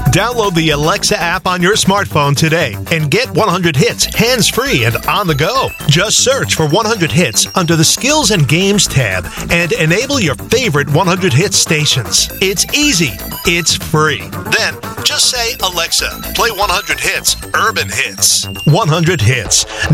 Download the Alexa app on your smartphone today and get 100 hits hands-free and on the go. Just search for 100 hits under the Skills and Games tab and enable your favorite 100 hit stations. It's easy. It's free. Then just say, Alexa, play 100 hits, urban hits. 100 hits.